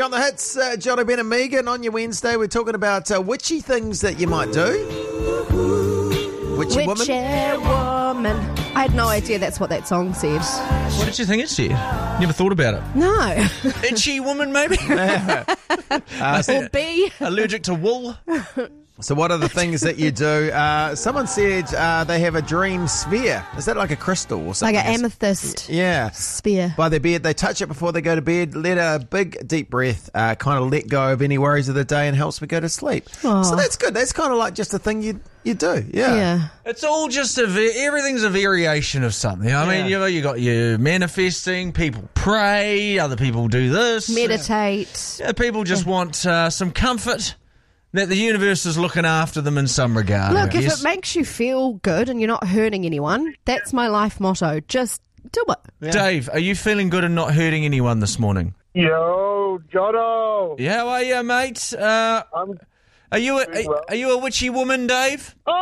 on the hits, Johnny Ben and Megan. On your Wednesday, we're talking about witchy things that you might do. Witchy woman. I had no idea that's what that song said. What did you think it said? Never thought about it. No. Itchy woman, maybe? Or B. Allergic to wool? So what are the things that you do? Someone said they have a dream sphere. Is that like a crystal or something? Like an amethyst Yeah. sphere. By their bed. They touch it before they go to bed, let a big deep breath, kind of let go of any worries of the day and helps me go to sleep. Aw. So that's good. That's kind of like just a thing you do. Yeah. Yeah. It's all just everything's a variation of something. I mean, you got your manifesting, people pray, other people do this. Meditate. Yeah, people just want some comfort that the universe is looking after them in some regard. Look, if Yes. it makes you feel good and you're not hurting anyone, that's my life motto. Just do it. Yeah. Dave, are you feeling good and not hurting anyone this morning? Yo, Jono. Yeah, how are you, mate? I'm Are you a witchy woman, Dave?